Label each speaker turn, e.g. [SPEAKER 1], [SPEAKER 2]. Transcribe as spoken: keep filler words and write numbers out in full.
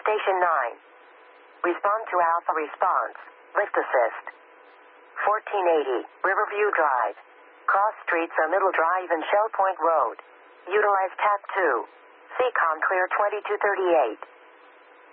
[SPEAKER 1] Station nine. Respond to Alpha response. Lift assist. fourteen eighty, Riverview Drive. Cross streets are Middle Drive and Shell Point Road. Utilize Tap two. C COM clear twenty-two thirty-eight.